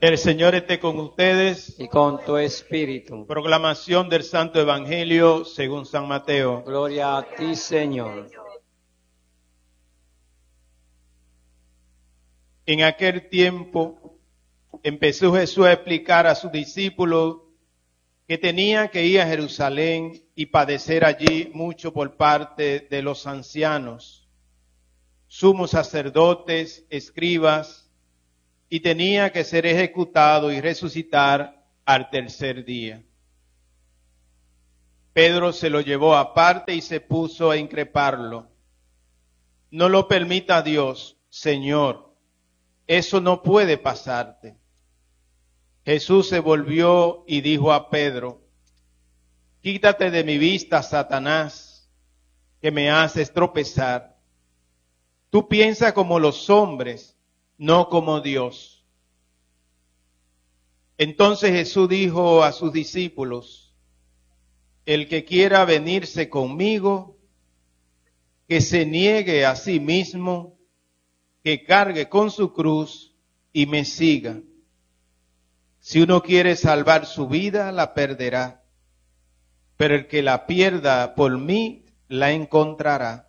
El Señor esté con ustedes. Y con tu espíritu. Proclamación del Santo Evangelio según San Mateo. Gloria a ti, Señor. En aquel tiempo empezó Jesús a explicar a sus discípulos que tenía que ir a Jerusalén y padecer allí mucho por parte de los ancianos, sumos sacerdotes, escribas, y tenía que ser ejecutado y resucitar al tercer día. Pedro se lo llevó aparte y se puso a increparlo. No lo permita Dios, Señor, eso no puede pasarte. Jesús se volvió y dijo a Pedro: quítate de mi vista, Satanás, que me haces tropezar. Tú piensas como los hombres, no como Dios. Entonces Jesús dijo a sus discípulos: el que quiera venirse conmigo, que se niegue a sí mismo, que cargue con su cruz y me siga. Si uno quiere salvar su vida, la perderá, pero el que la pierda por mí, la encontrará.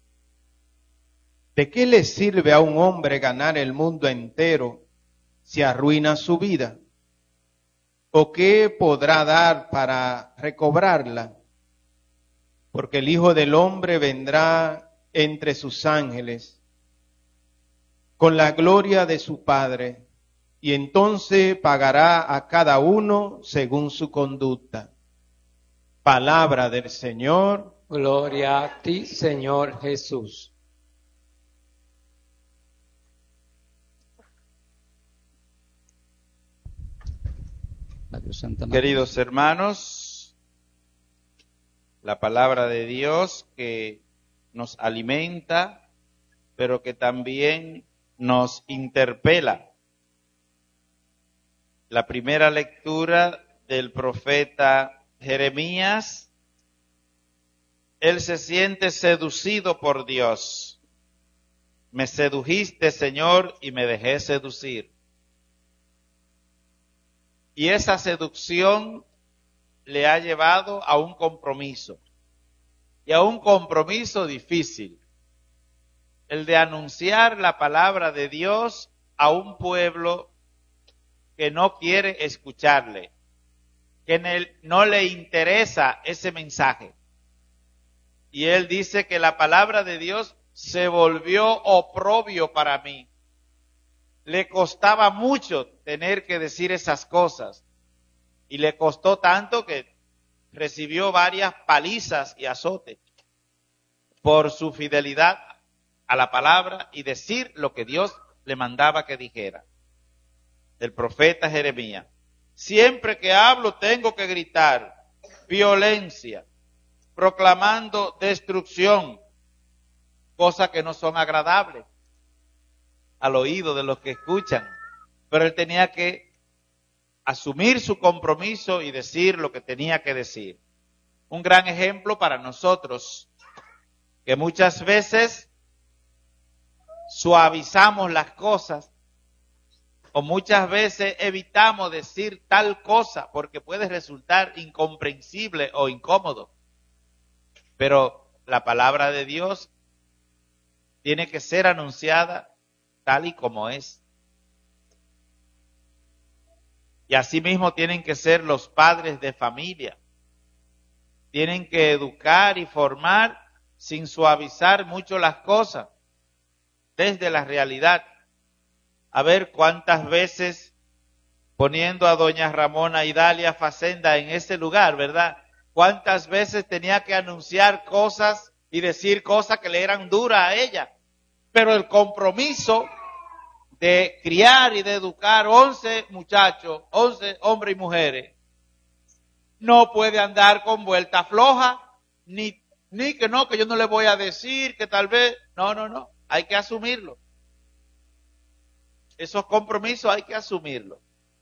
¿De qué le sirve a un hombre ganar el mundo entero si arruina su vida? ¿O qué podrá dar para recobrarla? Porque el Hijo del Hombre vendrá entre sus ángeles con la gloria de su Padre, y entonces pagará a cada uno según su conducta. Palabra del Señor. Gloria a ti, Señor Jesús. Queridos hermanos, la palabra de Dios que nos alimenta, pero que también nos interpela. La primera lectura del profeta Jeremías, él se siente seducido por Dios. Me sedujiste, Señor, y me dejé seducir. Y esa seducción le ha llevado a un compromiso, y a un compromiso difícil, el de anunciar la palabra de Dios a un pueblo que no quiere escucharle, que no le interesa ese mensaje. Y él dice que la palabra de Dios se volvió oprobio para mí. Le costaba mucho tener que decir esas cosas, y le costó tanto que recibió varias palizas y azotes por su fidelidad a la palabra y decir lo que Dios le mandaba que dijera. El profeta Jeremías: siempre que hablo tengo que gritar violencia, proclamando destrucción, cosas que no son agradables al oído de los que escuchan, pero él tenía que asumir su compromiso y decir lo que tenía que decir. Un gran ejemplo para nosotros, que muchas veces suavizamos las cosas, o muchas veces evitamos decir tal cosa porque puede resultar incomprensible o incómodo. Pero la palabra de Dios tiene que ser anunciada tal y como es. Y asimismo tienen que ser los padres de familia. Tienen que educar y formar sin suavizar mucho las cosas, desde la realidad. A ver cuántas veces, poniendo a doña Ramona Idalia Facenda en ese lugar, ¿verdad? Cuántas veces tenía que anunciar cosas y decir cosas que le eran duras a ella. Pero el compromiso de criar y de educar 11 muchachos, 11 hombres y mujeres, no puede andar con vuelta floja, ni que no, que yo no le voy a decir, que tal vez, no, hay que asumirlo. Esos compromisos hay que asumirlos.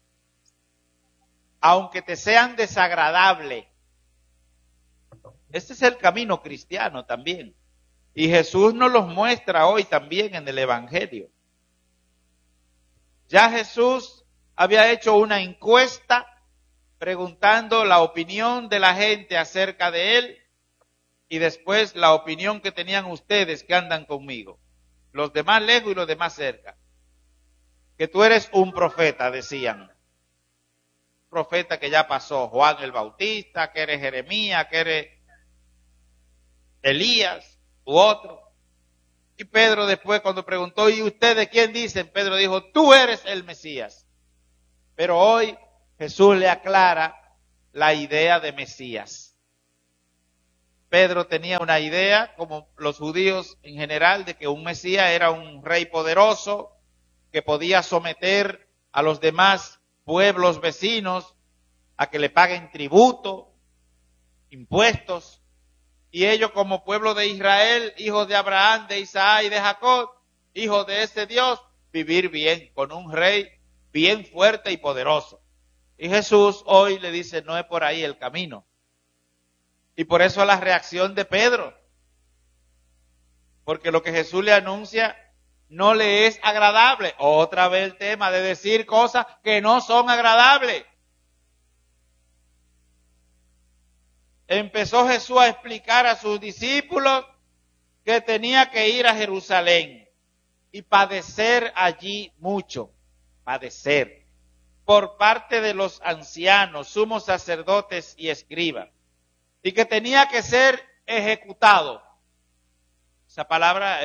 Aunque te sean desagradables. Este es el camino cristiano también. Y Jesús nos los muestra hoy también en el Evangelio. Ya Jesús había hecho una encuesta preguntando la opinión de la gente acerca de él y después la opinión que tenían ustedes que andan conmigo, los de más lejos y los de más cerca. Que tú eres un profeta, decían. Profeta que ya pasó, Juan el Bautista, que eres Jeremías, que eres Elías u otro. Y Pedro después cuando preguntó, ¿y ustedes quién dicen? Pedro dijo, tú eres el Mesías. Pero hoy Jesús le aclara la idea de Mesías. Pedro tenía una idea, como los judíos en general, de que un Mesías era un rey poderoso que podía someter a los demás pueblos vecinos a que le paguen tributo, impuestos, y ellos como pueblo de Israel, hijos de Abraham, de Isaac y de Jacob, hijos de ese Dios, vivir bien con un rey bien fuerte y poderoso. Y Jesús hoy le dice, no es por ahí el camino. Y por eso la reacción de Pedro, porque lo que Jesús le anuncia no le es agradable. Otra vez el tema de decir cosas que no son agradables. Empezó Jesús a explicar a sus discípulos que tenía que ir a Jerusalén y padecer allí mucho, padecer, por parte de los ancianos, sumos sacerdotes y escribas, y que tenía que ser ejecutado. Esa palabra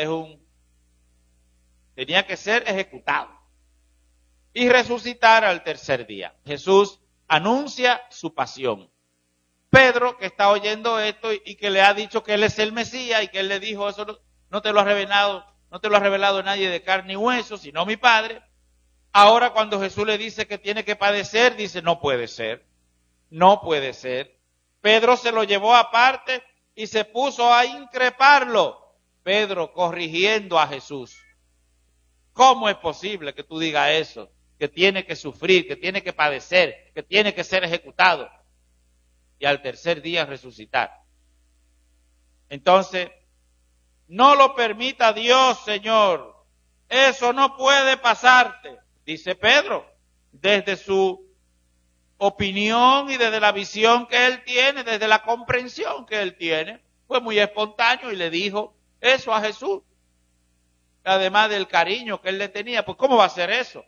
tenía que ser ejecutado y resucitar al tercer día. Jesús anuncia su pasión. Pedro, que está oyendo esto y que le ha dicho que él es el Mesías y que él le dijo, eso no te lo ha revelado nadie de carne y hueso, sino mi Padre. Ahora cuando Jesús le dice que tiene que padecer, dice, no puede ser, no puede ser. Pedro se lo llevó aparte y se puso a increparlo. Pedro corrigiendo a Jesús. ¿Cómo es posible que tú digas eso? Que tiene que sufrir, que tiene que padecer, que tiene que ser ejecutado y al tercer día resucitar. Entonces, no lo permita Dios, Señor. Eso no puede pasarte, dice Pedro, desde su opinión y desde la visión que él tiene, desde la comprensión que él tiene. Fue muy espontáneo y le dijo eso a Jesús. Además del cariño que él le tenía, pues ¿cómo va a ser eso?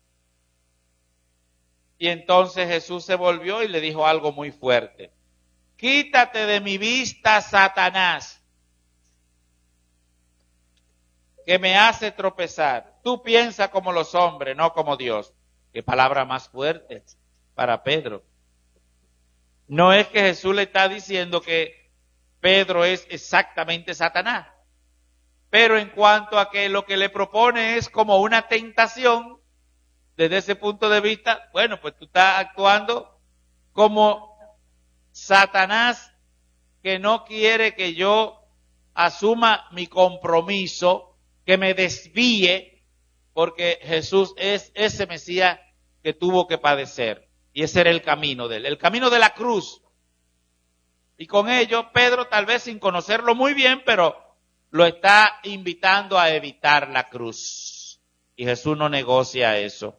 Y entonces Jesús se volvió y le dijo algo muy fuerte. Quítate de mi vista, Satanás, que me hace tropezar. Tú piensas como los hombres, no como Dios. Qué palabra más fuerte para Pedro. No es que Jesús le está diciendo que Pedro es exactamente Satanás. Pero en cuanto a que lo que le propone es como una tentación, desde ese punto de vista, bueno, pues tú estás actuando como Satanás que no quiere que yo asuma mi compromiso, que me desvíe, porque Jesús es ese Mesías que tuvo que padecer. Y ese era el camino de él, el camino de la cruz. Y con ello, Pedro, tal vez sin conocerlo muy bien, pero lo está invitando a evitar la cruz. Y Jesús no negocia eso.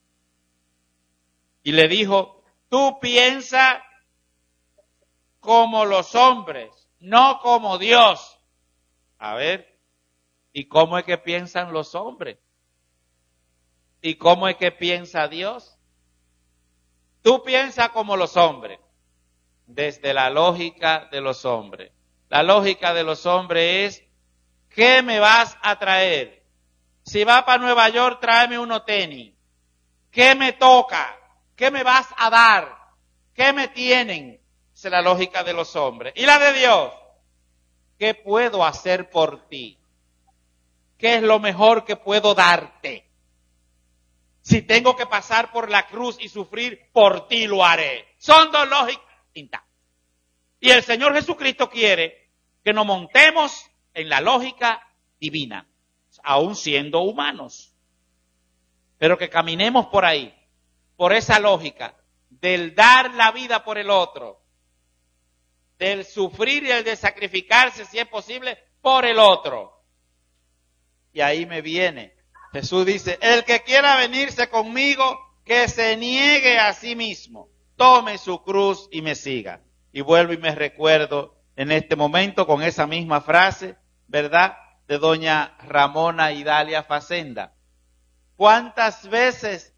Y le dijo, tú piensas como los hombres, no como Dios. A ver, ¿y cómo es que piensan los hombres? ¿Y cómo es que piensa Dios? Tú piensas como los hombres, desde la lógica de los hombres. La lógica de los hombres es, ¿qué me vas a traer? Si va para Nueva York, tráeme unos tenis. ¿Qué me toca? ¿Qué me vas a dar? ¿Qué me tienen? Esa es la lógica de los hombres. ¿Y la de Dios? ¿Qué puedo hacer por ti? ¿Qué es lo mejor que puedo darte? Si tengo que pasar por la cruz y sufrir, por ti lo haré. Son dos lógicas distintas. Y el Señor Jesucristo quiere que nos montemos en la lógica divina, aún siendo humanos. Pero que caminemos por ahí, por esa lógica del dar la vida por el otro, del sufrir y el de sacrificarse, si es posible, por el otro. Y ahí me viene. Jesús dice, el que quiera venirse conmigo, que se niegue a sí mismo, tome su cruz y me siga. Y vuelvo y me recuerdo en este momento con esa misma frase, ¿verdad?, de doña Ramona Idalia Facenda. ¿Cuántas veces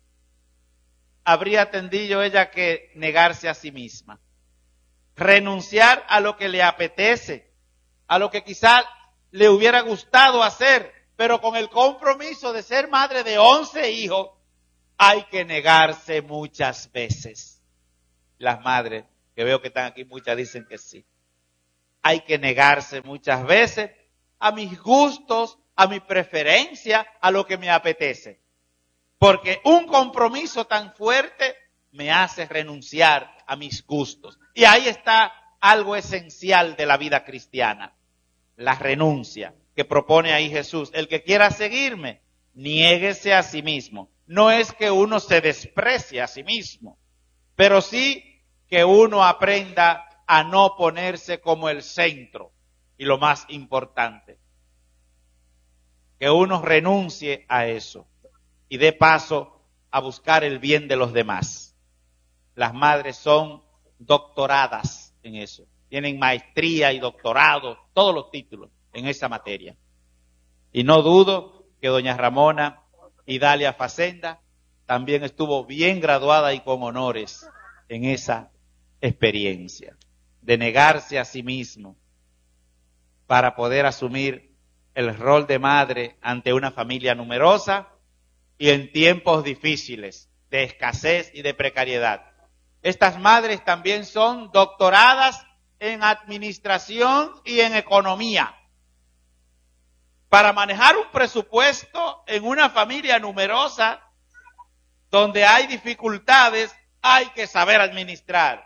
habría tenido ella que negarse a sí misma? Renunciar a lo que le apetece, a lo que quizá le hubiera gustado hacer, pero con el compromiso de ser madre de 11 hijos, hay que negarse muchas veces. Las madres, que veo que están aquí, muchas dicen que sí. Hay que negarse muchas veces a mis gustos, a mi preferencia, a lo que me apetece. Porque un compromiso tan fuerte me hace renunciar a mis gustos. Y ahí está algo esencial de la vida cristiana, la renuncia que propone ahí Jesús. El que quiera seguirme, niéguese a sí mismo. No es que uno se desprecie a sí mismo, pero sí que uno aprenda a no ponerse como el centro. Y lo más importante, que uno renuncie a eso y dé paso a buscar el bien de los demás. Las madres son doctoradas en eso. Tienen maestría y doctorado, todos los títulos en esa materia. Y no dudo que doña Ramona Idalia Facenda también estuvo bien graduada y con honores en esa experiencia de negarse a sí mismo para poder asumir el rol de madre ante una familia numerosa y en tiempos difíciles de escasez y de precariedad. Estas madres también son doctoradas en administración y en economía. Para manejar un presupuesto en una familia numerosa donde hay dificultades, hay que saber administrar.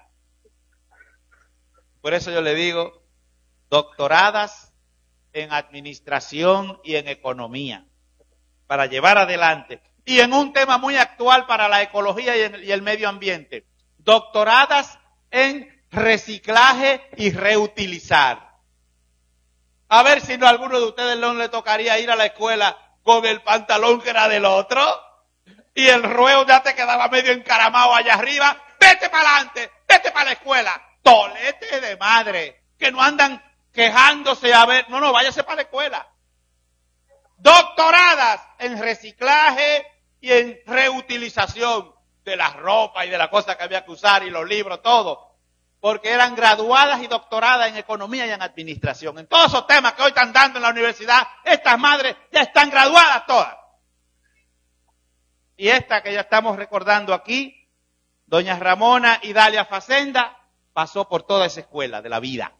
Por eso yo le digo, doctoradas en administración y en economía, para llevar adelante. Y en un tema muy actual para la ecología y el medio ambiente, doctoradas en reciclaje y reutilizar. A ver si no a alguno de ustedes no le tocaría ir a la escuela con el pantalón que era del otro y el ruedo ya te quedaba medio encaramado allá arriba. Vete para adelante, vete para la escuela. Tolete de madre, que no andan quejándose a ver. No, váyase para la escuela. Doctoradas en reciclaje y en reutilización de la ropa y de las cosas que había que usar y los libros, todo. Porque eran graduadas y doctoradas en economía y en administración. En todos esos temas que hoy están dando en la universidad, estas madres ya están graduadas todas. Y esta que ya estamos recordando aquí, doña Ramona Idalia Facenda, pasó por toda esa escuela de la vida.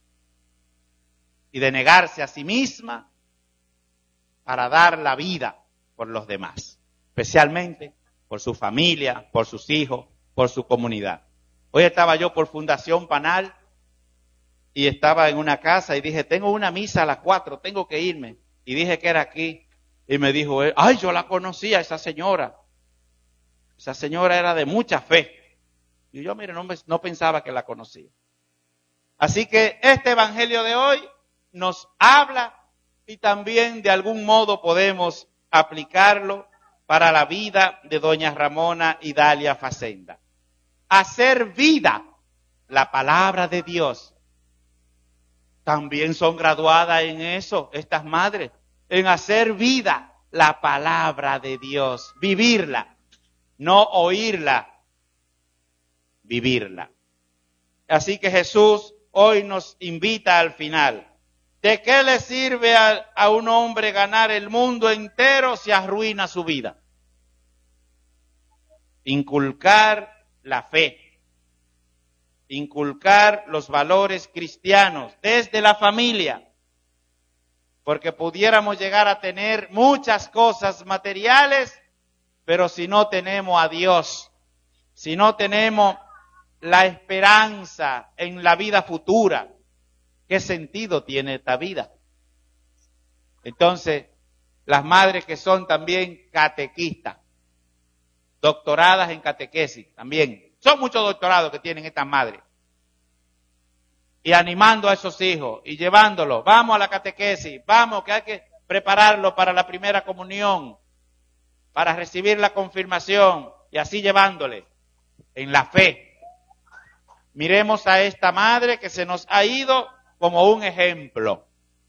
Y de negarse a sí misma para dar la vida por los demás. Especialmente por su familia, por sus hijos, por su comunidad. Hoy estaba yo por Fundación Panal y estaba en una casa y dije, tengo una misa a las 4, tengo que irme. Y dije que era aquí. Y me dijo, ay, yo la conocía, esa señora. Esa señora era de mucha fe. Y yo, mire, no pensaba que la conocía. Así que este evangelio de hoy nos habla y también de algún modo podemos aplicarlo para la vida de doña Ramona Idalia Facenda. Hacer vida la palabra de Dios. También son graduadas en eso, estas madres, en hacer vida la palabra de Dios, vivirla, no oírla, vivirla. Así que Jesús hoy nos invita al final. ¿De qué le sirve a un hombre ganar el mundo entero si arruina su vida? Inculcar la fe, inculcar los valores cristianos desde la familia, porque pudiéramos llegar a tener muchas cosas materiales, pero si no tenemos a Dios, si no tenemos la esperanza en la vida futura, ¿qué sentido tiene esta vida? Entonces, las madres que son también catequistas, doctoradas en catequesis, también, son muchos doctorados que tienen estas madres. Y animando a esos hijos y llevándolos, vamos a la catequesis, vamos que hay que prepararlo para la primera comunión, para recibir la confirmación, y así llevándole en la fe. Miremos a esta madre que se nos ha ido como un ejemplo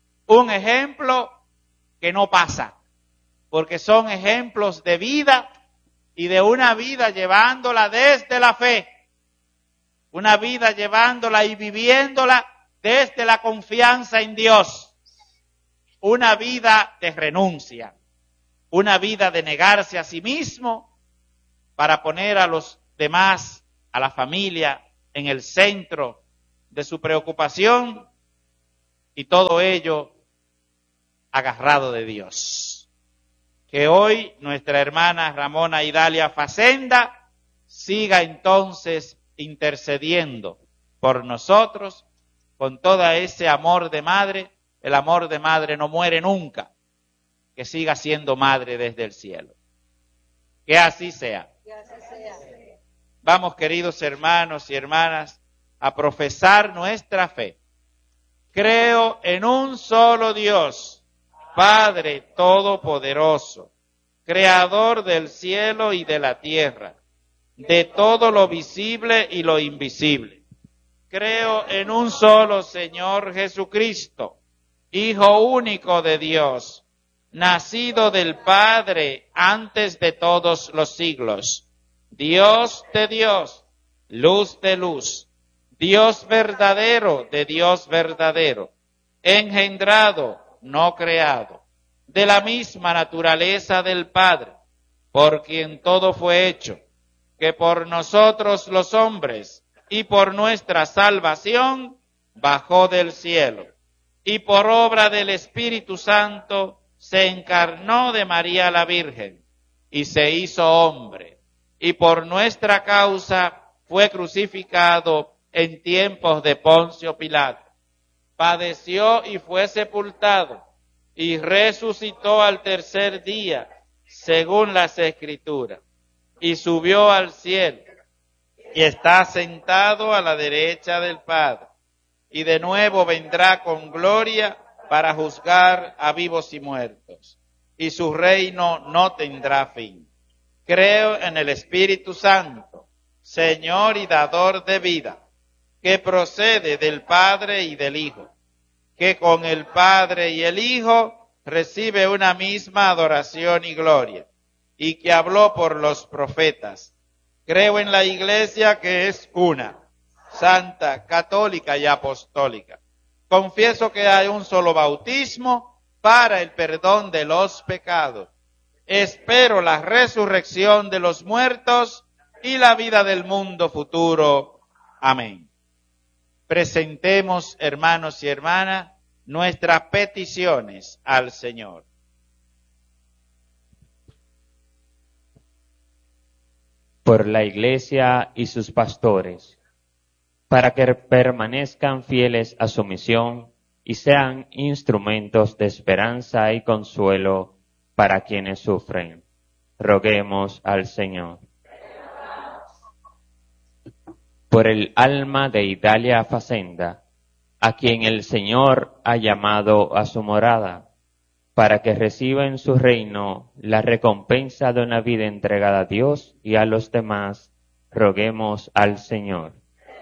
que no pasa, porque son ejemplos de vida y de una vida llevándola desde la fe, una vida llevándola y viviéndola desde la confianza en Dios, una vida de renuncia, una vida de negarse a sí mismo para poner a los demás, a la familia, en el centro de su preocupación, y todo ello agarrado de Dios. Que hoy nuestra hermana Ramona Idalia Facenda siga entonces intercediendo por nosotros con todo ese amor de madre. El amor de madre no muere nunca. Que siga siendo madre desde el cielo. Que así sea. Vamos, queridos hermanos y hermanas, a profesar nuestra fe. Creo en un solo Dios, Padre Todopoderoso, Creador del cielo y de la tierra, de todo lo visible y lo invisible. Creo en un solo Señor Jesucristo, Hijo único de Dios, nacido del Padre antes de todos los siglos, Dios de Dios, luz de luz, Dios verdadero de Dios verdadero, engendrado, no creado, de la misma naturaleza del Padre, por quien todo fue hecho, que por nosotros los hombres y por nuestra salvación bajó del cielo, y por obra del Espíritu Santo se encarnó de María la Virgen, y se hizo hombre, y por nuestra causa fue crucificado en tiempos de Poncio Pilato. Padeció y fue sepultado, y resucitó al tercer día, según las Escrituras, y subió al cielo, y está sentado a la derecha del Padre, y de nuevo vendrá con gloria para juzgar a vivos y muertos, y su reino no tendrá fin. Creo en el Espíritu Santo, Señor y dador de vida, que procede del Padre y del Hijo, que con el Padre y el Hijo recibe una misma adoración y gloria, y que habló por los profetas. Creo en la Iglesia, que es una, santa, católica y apostólica. Confieso que hay un solo bautismo para el perdón de los pecados. Espero la resurrección de los muertos y la vida del mundo futuro. Amén. Presentemos, hermanos y hermanas, nuestras peticiones al Señor. Por la Iglesia y sus pastores, para que permanezcan fieles a su misión y sean instrumentos de esperanza y consuelo para quienes sufren. Roguemos al Señor. Por el alma de Idalia Facenda, a quien el Señor ha llamado a su morada, para que reciba en su reino la recompensa de una vida entregada a Dios y a los demás, roguemos al Señor.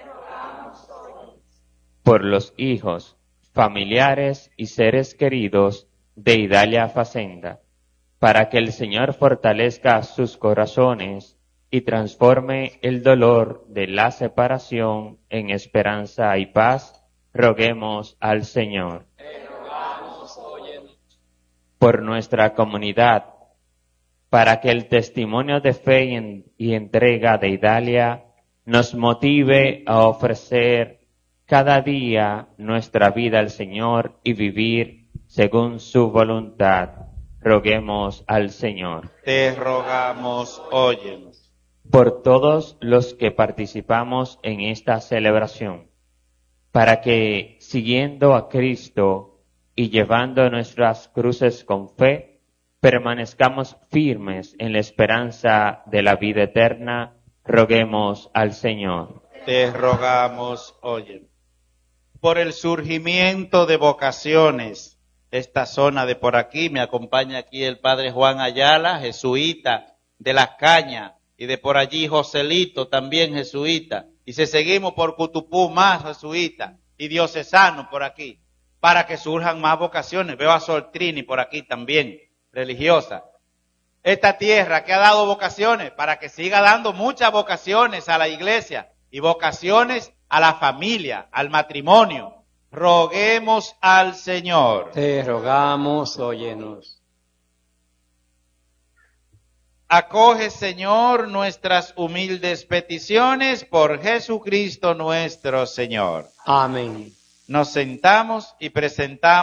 Por los hijos, familiares y seres queridos de Idalia Facenda, para que el Señor fortalezca sus corazones y transforme el dolor de la separación en esperanza y paz, roguemos al Señor. Por nuestra comunidad, para que el testimonio de fe y entrega de Idalia nos motive a ofrecer cada día nuestra vida al Señor y vivir según su voluntad. Roguemos al Señor. Te rogamos, óyenos. Por todos los que participamos en esta celebración, para que, siguiendo a Cristo y llevando nuestras cruces con fe, permanezcamos firmes en la esperanza de la vida eterna, roguemos al Señor. Te rogamos, óyenos. Por el surgimiento de vocaciones, esta zona de por aquí, me acompaña aquí el padre Juan Ayala, jesuita de Las Cañas, y de por allí Joselito, también jesuita. Y si seguimos por Cutupú, más jesuita y diocesano por aquí, para que surjan más vocaciones. Veo a Soltrini por aquí también, religiosa. Esta tierra que ha dado vocaciones, para que siga dando muchas vocaciones a la iglesia y vocaciones a la familia, al matrimonio. Roguemos al Señor. Te rogamos, óyenos. Acoge, Señor, nuestras humildes peticiones por Jesucristo nuestro Señor. Amén. Nos sentamos y presentamos